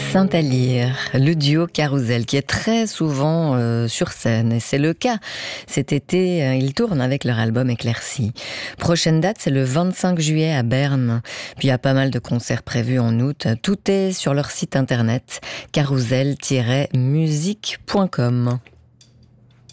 Saint-Alyre, le duo Carousel qui est très souvent sur scène, et c'est le cas. Cet été, ils tournent avec leur album Éclairci. Prochaine date, c'est le 25 juillet à Berne. Puis il y a pas mal de concerts prévus en août. Tout est sur leur site internet carousel-musique.com.